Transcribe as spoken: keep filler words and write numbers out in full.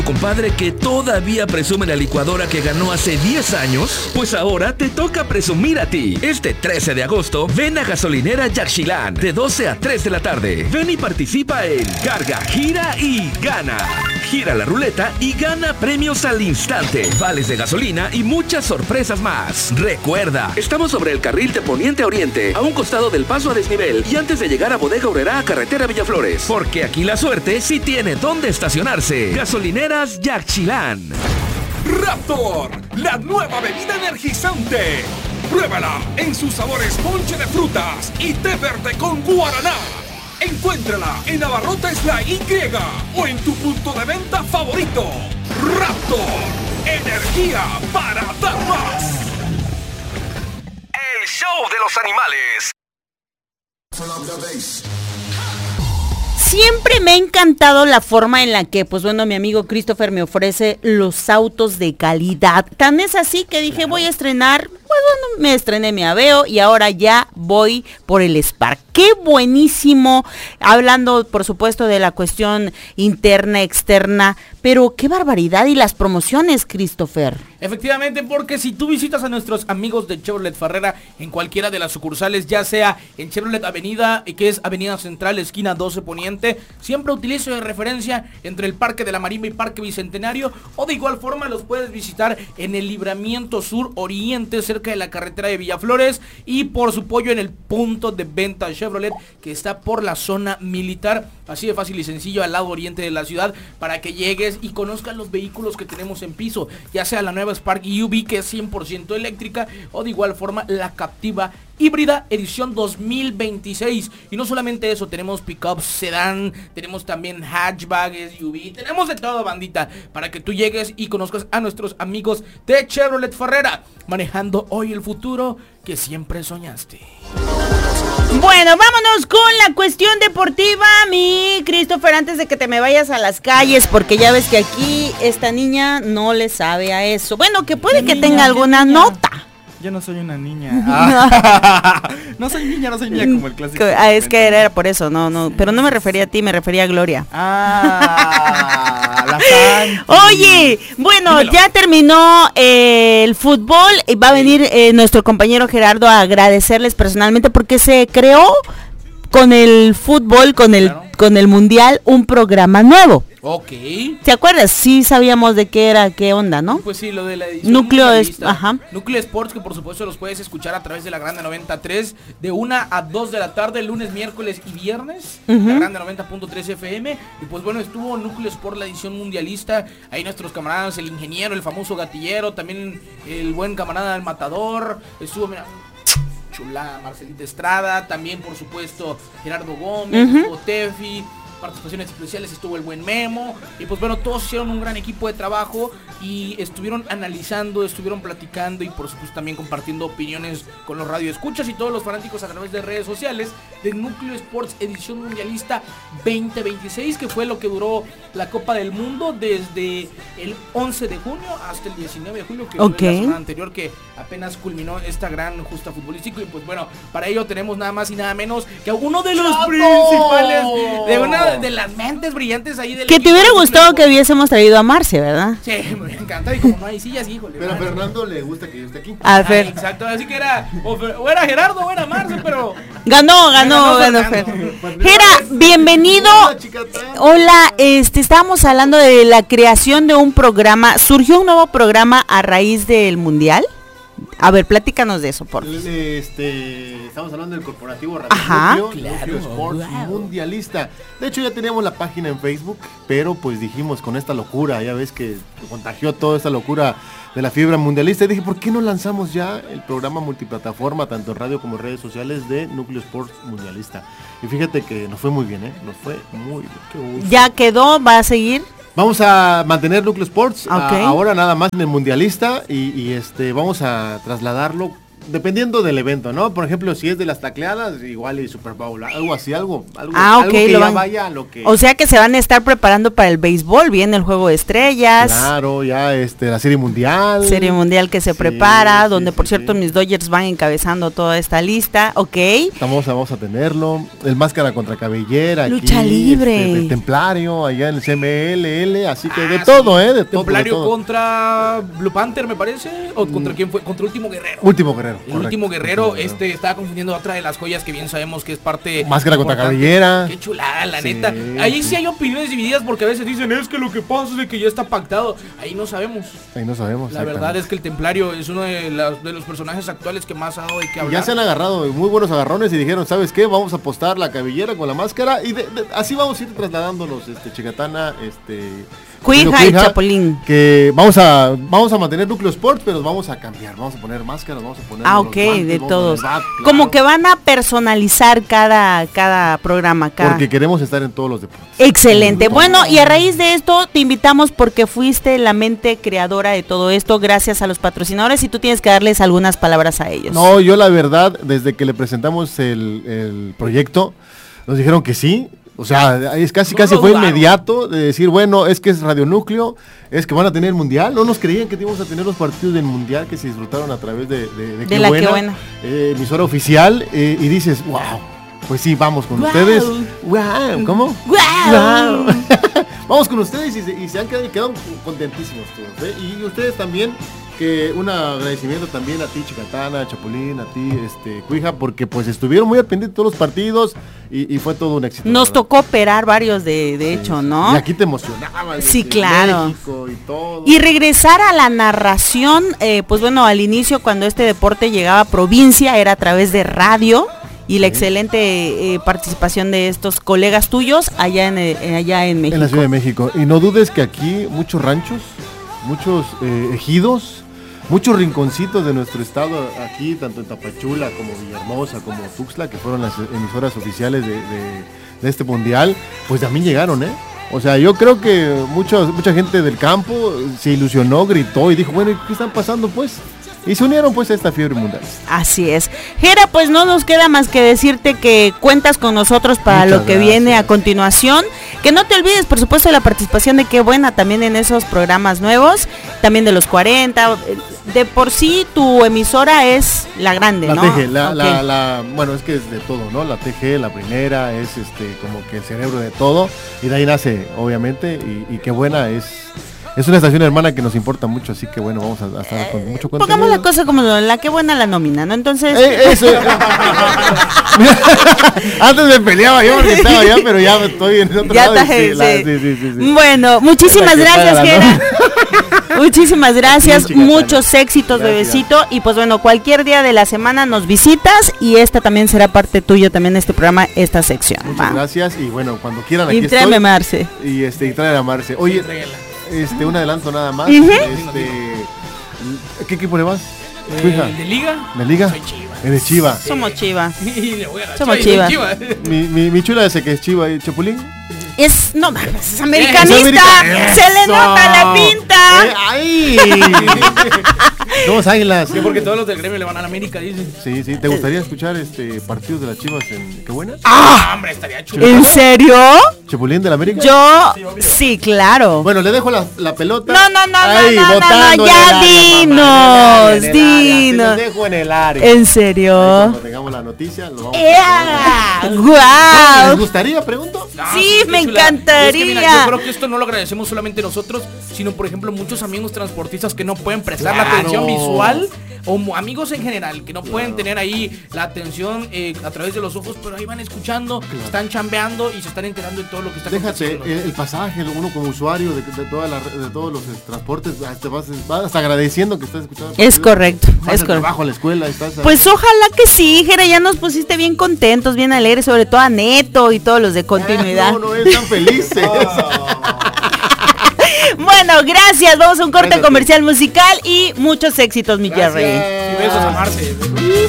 Compadre que todavía presume la licuadora que ganó hace diez años, pues ahora te toca presumir a ti. Este trece de agosto, ven a Gasolinera Yaxchilán de doce a tres de la tarde. Ven y participa en Carga, Gira y Gana. Gira la ruleta y gana premios al instante, vales de gasolina y muchas sorpresas más. Recuerda, estamos sobre el carril de poniente a oriente, a un costado del paso a desnivel y antes de llegar a Bodega Aurrerá a carretera Villaflores. Porque aquí la suerte sí tiene dónde estacionarse. Gasolineras Yaxchilán. Raptor, la nueva bebida energizante. Pruébala en sus sabores ponche de frutas y té verde con guaraná. Encuéntrala en Abarrotes La Y o en tu punto de venta favorito. Raptor, energía para dar más. El show de los animales. Siempre me ha encantado la forma en la que, pues bueno, mi amigo Christopher me ofrece los autos de calidad. Tan es así que dije, voy a estrenar, pues bueno, me estrené mi Aveo y ahora ya voy por el Spark. ¡Qué buenísimo! Hablando, por supuesto, de la cuestión interna, externa, pero qué barbaridad y las promociones, Christopher. Efectivamente, porque si tú visitas a nuestros amigos de Chevrolet Ferrera en cualquiera de las sucursales, ya sea en Chevrolet Avenida, que es Avenida Central, esquina doce Poniente, siempre utilizo de referencia entre el Parque de la Marimba y Parque Bicentenario, o de igual forma los puedes visitar en el Libramiento Sur Oriente, cerca de la carretera de Villaflores, y por su pollo en el punto de venta Chevrolet, que está por la zona militar, así de fácil y sencillo, al lado oriente de la ciudad, para que llegues y conozcan los vehículos que tenemos en piso, ya sea la nueva Spark U V, que es cien por ciento eléctrica, o de igual forma la Captiva híbrida edición dos mil veintiséis. Y no solamente eso, tenemos pickups sedán, tenemos también hatchback, S U V, tenemos de todo, bandita, para que tú llegues y conozcas a nuestros amigos de Chevrolet Ferrera, manejando hoy el futuro que siempre soñaste. Bueno, vámonos con la cuestión deportiva, mi Christopher, antes de que te me vayas a las calles, porque ya ves que aquí esta niña no le sabe a eso. Bueno, que puede que niña, tenga alguna nota. Yo no soy una niña. Ah. No soy niña, no soy niña como el clásico. Ah, es que era por eso, no, no, pero no me refería a ti, me refería a Gloria. Ah, la fan. Oye, bueno, dímelo. Ya terminó eh, el fútbol y va a venir eh, nuestro compañero Gerardo a agradecerles personalmente porque se creó con el fútbol, con el, claro. con el mundial, un programa nuevo. Ok. ¿Te acuerdas? Sí sabíamos de qué era, qué onda, ¿no? Pues sí, lo de la edición Núcleo es, ajá. Núcleo Sports, que por supuesto los puedes escuchar a través de la Grande noventa punto tres de una a dos de la tarde, lunes, miércoles y viernes, uh-huh. La Grande noventa punto tres F M. Y pues bueno, estuvo Núcleo Sport, la edición mundialista. Ahí nuestros camaradas, el ingeniero, el famoso gatillero, también el buen camarada del matador. Estuvo, mira, chula, Marcelita Estrada, también por supuesto Gerardo Gómez, uh-huh. estuvo Tefi, participaciones especiales, estuvo el buen Memo, y pues bueno, todos hicieron un gran equipo de trabajo y estuvieron analizando, estuvieron platicando y por supuesto también compartiendo opiniones con los radioescuchas y todos los fanáticos a través de redes sociales de Núcleo Sports edición mundialista veinte veintiséis, que fue lo que duró la Copa del Mundo desde el once de junio hasta el diecinueve de julio, que okay. fue la semana anterior que apenas culminó esta gran justa futbolística. Y pues bueno, para ello tenemos nada más y nada menos que uno de los ¡Chato! principales de una de las mentes brillantes ahí del que te hubiera gustado que hubiésemos traído a Marce, ¿verdad? Sí, me encanta, y como no hay sillas, híjole. Pero a Fernando le gusta que yo esté aquí. A Fer. Ah, exacto, así que era o, o era Gerardo o era Marce, pero ganó, ganó, ganó, ganó Fer. Gera, bienvenido. Hola, Hola, este estábamos hablando de la creación de un programa. ¿Surgió un nuevo programa a raíz del Mundial? A ver, platícanos de eso, por favor. Este, estamos hablando del corporativo Radio Ajá, Núcleo, claro, Núcleo Sports wow. Mundialista. De hecho, ya teníamos la página en Facebook, pero pues dijimos con esta locura, ya ves que contagió toda esta locura de la fibra mundialista, y dije, ¿por qué no lanzamos ya el programa multiplataforma, tanto en radio como en redes sociales, de Núcleo Sports Mundialista? Y fíjate que nos fue muy bien, ¿eh? Nos fue muy bien. Qué gusto. ¿Ya quedó? ¿Va a seguir? Vamos a mantener Núcleo Sports okay. a, ahora nada más en el mundialista y, y este vamos a trasladarlo dependiendo del evento, ¿no? Por ejemplo, si es de las tacleadas, igual y Super Bowl, algo así, algo, algo, Ah, ok, algo que lo ya van- vaya a lo que... O sea que se van a estar preparando para el béisbol, viene el Juego de Estrellas. Claro, ya este, la Serie Mundial. Serie Mundial que se Sí, prepara, sí, donde sí, por cierto sí. mis Dodgers van encabezando toda esta lista, ok. Vamos a, vamos a tenerlo. El Máscara contra Cabellera. Lucha aquí, libre. este, de Templario, allá en el C M L L, así que de Ah, todo, sí. ¿eh? De todo. de Templario todo. contra Blue Panther, me parece. ¿O contra quién fue? Contra Último Guerrero. Último Guerrero. El correcto, Último Guerrero, Último este estaba confundiendo otra de las joyas que bien sabemos que es parte. Máscara contra importante. Cabellera. Qué chulada, la Sí, neta. Ahí sí. sí. hay opiniones divididas porque a veces dicen es que lo que pasa es de que ya está pactado. Ahí no sabemos. Ahí no sabemos. La verdad es que el Templario es uno de, las- de los personajes actuales que más ha dado de qué hablar. Ya se han agarrado muy buenos agarrones y dijeron, ¿sabes qué? Vamos a apostar la cabellera con la máscara y de- de- así vamos a ir trasladándonos, este, Chicatana, este... Cuija Cuija, y Chapulín. Que vamos a vamos a mantener Núcleo Sports, pero vamos a cambiar, vamos a poner máscaras, vamos a poner Ah, los ok, guantes, de vamos a todos. poner bat, Como claro, que van a personalizar cada, cada programa acá. porque queremos estar en todos los deportes. Excelente. Todo. Bueno, y a raíz de esto te invitamos porque fuiste la mente creadora de todo esto gracias a los patrocinadores y tú tienes que darles algunas palabras a ellos. No, yo la verdad, desde que le presentamos el, el proyecto, nos dijeron que sí. O sea, es casi No casi lo fue dudaron. inmediato de decir, bueno, es que es Radio Núcleo, es que van a tener el mundial. No nos creían que íbamos a tener los partidos del mundial que se disfrutaron a través de, de, De Qué la Qué Buena, Buena. eh, emisora oficial, eh, y dices, wow, pues sí, vamos con Guau. ustedes. Wow, ¿cómo? ¡Guau! Guau. Vamos con ustedes y se, y se han quedado, quedaron contentísimos todos, ¿eh? Y ustedes también, que un agradecimiento también a ti, Chicatana, Chapulín, a ti, este, Cuija, porque pues estuvieron muy al pendiente de todos los partidos y, y fue todo un éxito. Nos ¿verdad? tocó operar varios de, de hecho, ¿no? Y aquí te emocionabas. Sí, desde claro. México y todo. Y regresar a la narración, eh, pues bueno, al inicio cuando este deporte llegaba a provincia era a través de radio y la excelente eh, participación de estos colegas tuyos allá en, eh, allá en México. En la Ciudad de México. Y no dudes que aquí muchos ranchos, muchos eh, ejidos, muchos rinconcitos de nuestro estado, aquí, tanto en Tapachula como Villahermosa, como Tuxtla, que fueron las emisoras oficiales de, de- de este mundial, pues también llegaron, ¿eh? O sea, yo creo que muchos, mucha gente del campo se ilusionó, gritó y dijo, bueno, ¿y qué están pasando pues? Y se unieron pues a esta fiebre mundial. Así es. Jera, pues no nos queda más que decirte que cuentas con nosotros para Muchas lo que gracias. viene a continuación. Que no te olvides, por supuesto, de la participación de Qué Buena también en esos programas nuevos, también de los cuarenta. De por sí tu emisora es la grande, La ¿no? T G, la, Ok. la, la, bueno, es que es de todo, ¿no? La T G, la primera, es este como que el cerebro de todo, y de ahí nace, obviamente, y, y Qué Buena es, es una estación hermana que nos importa mucho, así que bueno, vamos a, a estar con mucho contenido. Pongamos la cosa como la Qué Buena la nómina, ¿no? Entonces... Eh, eso. Antes me peleaba yo porque estaba allá, pero ya estoy en otro Ya lado. y está, sí, la- sí. sí, sí, sí, sí. Bueno, muchísimas Es la que gracias, paga la Jera. Muchísimas gracias, Sí, Chicatana. muchos éxitos, Gracias. bebecito. Y pues bueno, cualquier día de la semana nos visitas y esta también será parte tuya también este programa, esta sección. Muchas Va. gracias y bueno, cuando quieran aquí Y tráeme, estoy. Marce. Y este, y traer a Marce. Oye, Entrégala. este, un adelanto nada más. Ujú. Este, ¿qué equipo le vas? Eh, Cuija. ¿De liga? ¿De liga? Soy Chivas. Eres Chiva. Somos chivas. Y le voy a la Somos Chivas, Chivas. soy Mi, mi, mi chula dice que es Chiva y Chapulín. Es, no mames, es Es americanista. america- Se le ¡Eso! nota la pinta. Eh, ¡Ay! Somos águilas. Sí, porque todos los del gremio le van a la América, dicen. Sí, sí. ¿Te gustaría escuchar este partidos de las Chivas en Qué Buena? Ah, hombre, estaría chulo. ¿En serio? ¿Chapulín de la América? Yo, sí, claro. Bueno, le dejo la, la pelota. No, no, no, no, Ahí, no, no, botando no, en ya el área, dinos, mamá, en el área, en el área. dinos. Te lo dejo en el área. ¿En Ahí serio? Cuando tengamos la noticia, lo vamos ¡Ea! a ¿Les ¡Guau! gustaría, pregunto? No, Sí, qué me chula. encantaría. Es que mira, yo creo que esto no lo agradecemos solamente nosotros, sino por ejemplo muchos amigos transportistas que no pueden prestar la Claro. atención visual o mo- amigos en general que no pueden tener ahí la atención eh, a través de los ojos, pero ahí van escuchando, están chambeando y se están enterando de todo lo que está Déjate, aconteciendo. el, el pasaje, uno como usuario de, de, toda la, de todos los eh, transportes, ah, te vas, vas agradeciendo que estás escuchando. el Es partido. correcto, Vas es al correcto. trabajo, a la escuela, estás a- Pues ojalá que sí, Jera, ya nos pusiste bien contentos, bien alegres, sobre todo a Neto y todos los de continuidad. Ah, no, no es tan felices. Bueno, gracias, vamos a un corte Gracias. comercial musical y muchos éxitos, mi Jerry. Y besos a Marce.